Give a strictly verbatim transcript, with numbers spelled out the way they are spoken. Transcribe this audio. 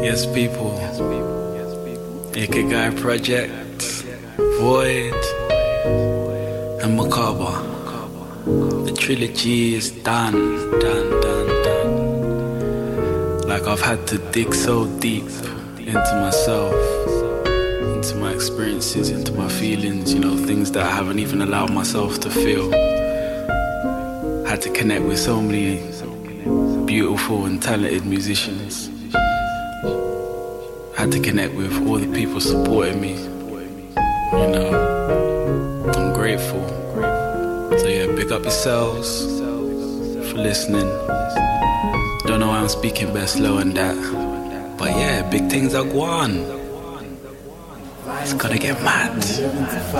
Yes, people. Ikigai Project, Void, and Macabre. The trilogy is done, done, done, done. Like I've had to dig so deep into myself, into my experiences, into my feelings, you know, things that I haven't even allowed myself to feel. Had to connect with so many beautiful and talented musicians. Had to connect with all the people supporting me. You know, I'm grateful. So yeah, big up yourselves for listening. Don't know why I'm speaking best low and that, but yeah, big things are going. It's gonna get mad.